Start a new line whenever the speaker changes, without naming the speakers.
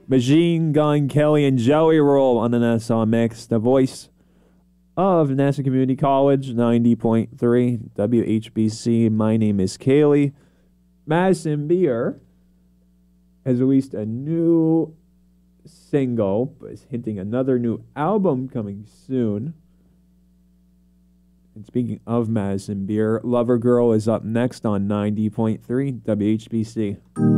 Machine Gun Kelly and Joey Roll on the Nassau Mix, the voice of Nassau Community College, 90.3 WHBC. My name is Kaylee. Madison Beer has released a new single, but is hinting another new album coming soon. And speaking of Madison Beer, Lover Girl is up next on 90.3 WHBC.